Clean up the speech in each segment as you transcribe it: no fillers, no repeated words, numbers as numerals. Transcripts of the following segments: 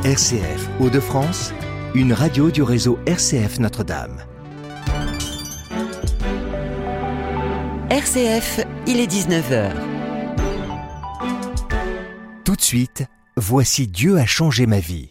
RCF Hauts-de-France, une radio du réseau RCF Notre-Dame. RCF, il est 19h. Tout de suite, voici Dieu a changé ma vie.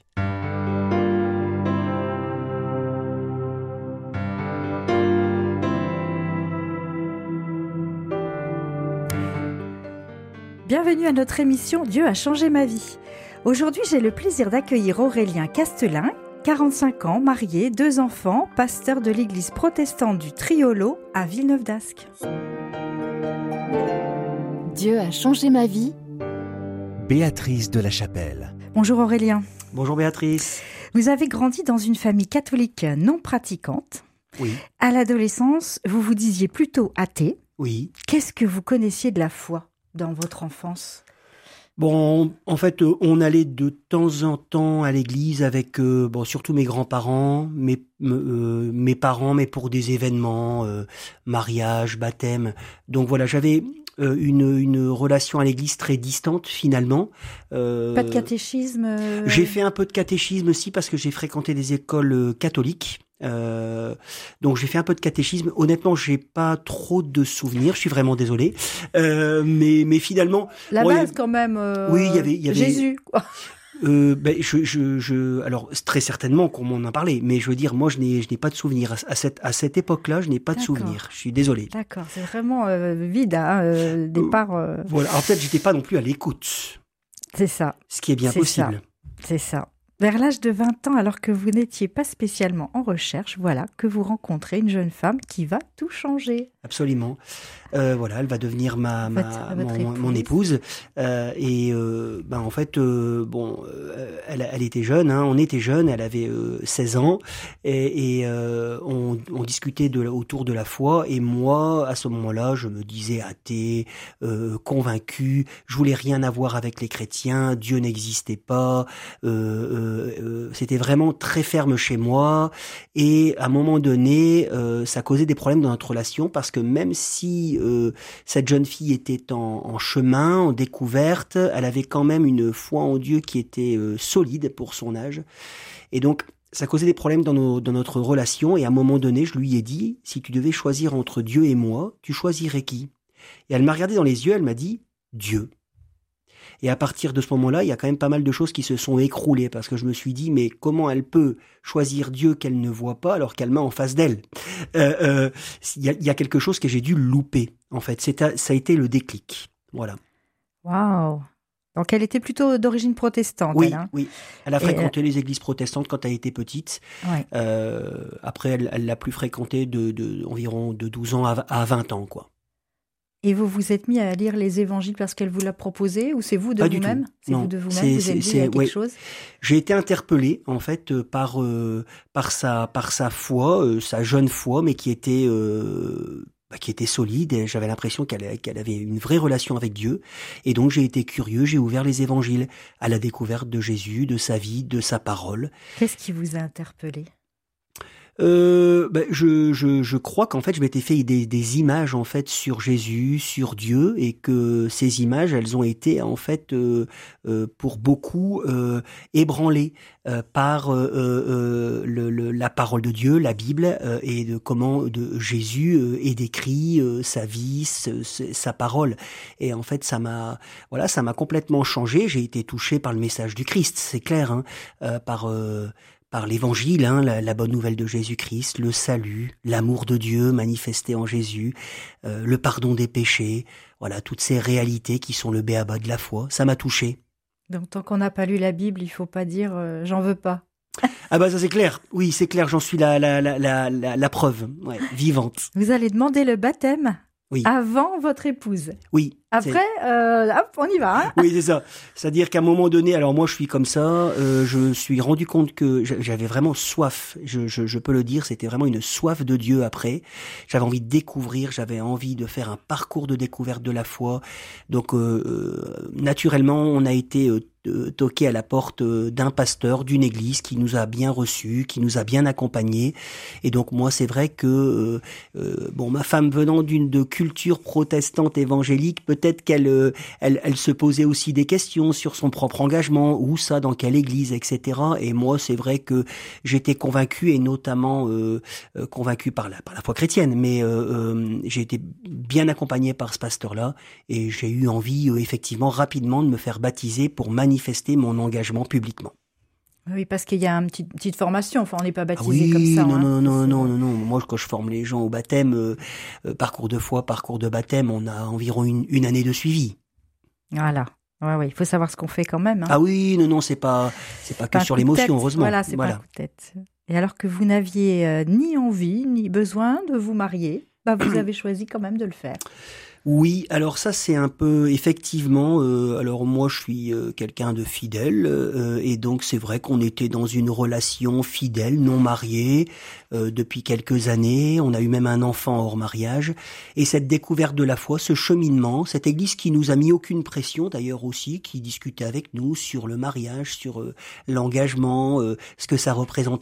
Bienvenue à notre émission Dieu a changé ma vie. Aujourd'hui, j'ai le plaisir d'accueillir Aurélien Castelin, 45 ans, marié, 2 enfants, pasteur de l'église protestante du Triolo à Villeneuve d'Ascq. Dieu a changé ma vie. Béatrice de la Chapelle. Bonjour Aurélien. Bonjour Béatrice. Vous avez grandi dans une famille catholique non pratiquante. Oui. À l'adolescence, vous vous disiez plutôt athée. Oui. Qu'est-ce que vous connaissiez de la foi dans votre enfance ? Bon, en fait, on allait de temps en temps à l'église avec, surtout mes grands-parents, mes parents, mais pour des événements, mariage, baptême. Donc voilà, j'avais une relation à l'église très distante finalement. Pas de catéchisme J'ai fait un peu de catéchisme aussi parce que j'ai fréquenté des écoles catholiques. Donc j'ai fait un peu de catéchisme. Honnêtement, j'ai pas trop de souvenirs. Je suis vraiment désolé. Mais finalement, la base quand même. Oui, il y avait Jésus, quoi. Alors très certainement qu'on m'en a parlé, mais je veux dire, moi je n'ai pas de souvenirs à cette époque-là. Je n'ai pas de souvenirs. Je suis désolé. D'accord, c'est vraiment vide, départ. Voilà. Alors peut-être j'étais pas non plus à l'écoute. C'est ça. Ce qui est bien possible. C'est ça. Vers l'âge de 20 ans, alors que vous n'étiez pas spécialement en recherche, voilà que vous rencontrez une jeune femme qui va tout changer. Absolument. Voilà, elle va devenir mon épouse. En fait, elle était jeune. On était jeunes. Elle avait 16 ans on discutait autour de la foi. Et moi, à ce moment-là, je me disais athée, convaincu. Je voulais rien avoir avec les chrétiens. Dieu n'existait pas. C'était vraiment très ferme chez moi. Et à un moment donné, ça causait des problèmes dans notre relation parce que même si cette jeune fille était en chemin, en découverte, elle avait quand même une foi en Dieu qui était solide pour son âge. Et donc, ça causait des problèmes dans notre relation. Et à un moment donné, je lui ai dit, si tu devais choisir entre Dieu et moi, tu choisirais qui ? Et elle m'a regardé dans les yeux, elle m'a dit, Dieu. Et à partir de ce moment-là, il y a quand même pas mal de choses qui se sont écroulées parce que je me suis dit, mais comment elle peut choisir Dieu qu'elle ne voit pas alors qu'elle m'a en face d'elle ? Il y a quelque chose que j'ai dû louper, en fait. Ça a été le déclic. Voilà. Waouh ! Donc elle était plutôt d'origine protestante, oui, elle, hein ? Oui, elle a fréquenté les églises protestantes quand elle était petite. Ouais. Après, elle l'a plus fréquenté environ de 12 ans à 20 ans, quoi. Et vous vous êtes mis à lire les évangiles parce qu'elle vous l'a proposé ou c'est vous de vous-même ? C'est non, vous de vous-même, vous avez dit il y a quelque chose ? J'ai été interpellé en fait par sa foi, sa jeune foi, mais qui était solide. Et j'avais l'impression qu'elle avait une vraie relation avec Dieu. Et donc j'ai été curieux, j'ai ouvert les évangiles à la découverte de Jésus, de sa vie, de sa parole. Qu'est-ce qui vous a interpellé ? Je crois qu'en fait je m'étais fait des images en fait sur Jésus, sur Dieu, et que ces images elles ont été en fait pour beaucoup ébranlées par la parole de Dieu, la Bible, et de comment Jésus est décrit, sa vie, sa parole. Et en fait ça m'a complètement changé. J'ai été touché par le message du Christ, c'est clair, par l'évangile, la bonne nouvelle de Jésus-Christ, le salut, l'amour de Dieu manifesté en Jésus, le pardon des péchés, voilà, toutes ces réalités qui sont le b.a.-ba de la foi, ça m'a touché. Donc tant qu'on n'a pas lu la Bible, il faut pas dire j'en veux pas. Ah bah ça c'est clair, oui c'est clair, j'en suis la preuve, vivante. Vous allez demander le baptême ? Oui. Avant votre épouse. Oui. Après, hop, on y va. Oui, c'est ça. C'est-à-dire qu'à un moment donné, alors moi je suis comme ça, je me suis rendu compte que j'avais vraiment soif, je peux le dire, c'était vraiment une soif de Dieu après. J'avais envie de découvrir, j'avais envie de faire un parcours de découverte de la foi. Donc naturellement, on a été toqué à la porte d'un pasteur d'une église qui nous a bien reçus, qui nous a bien accompagnés. Et donc moi, c'est vrai que ma femme venant de culture protestante évangélique, peut-être peut-être qu'elle elle se posait aussi des questions sur son propre engagement, où ça, dans quelle église, etc. Et moi, c'est vrai que j'étais convaincu, et notamment convaincu par la foi chrétienne, mais j'ai été bien accompagné par ce pasteur-là, et j'ai eu envie effectivement rapidement de me faire baptiser pour manifester mon engagement publiquement. Oui, parce qu'il y a une petite formation. Enfin, on n'est pas baptisé comme ça. Non. Moi, quand je forme les gens au baptême, parcours de foi, parcours de baptême, on a environ une année de suivi. Voilà. Ouais, il faut savoir ce qu'on fait quand même. Hein. Ah oui, non, c'est pas que sur l'émotion, heureusement. Voilà, c'est pas un coup de tête. Et alors que vous n'aviez ni envie, ni besoin de vous marier, vous avez choisi quand même de le faire. Oui, alors ça c'est un peu effectivement. Alors moi je suis quelqu'un de fidèle et donc c'est vrai qu'on était dans une relation fidèle, non mariée depuis quelques années. On a eu même un enfant hors mariage. Et cette découverte de la foi, ce cheminement, cette église qui nous a mis aucune pression d'ailleurs aussi, qui discutait avec nous sur le mariage, sur l'engagement, ce que ça représentait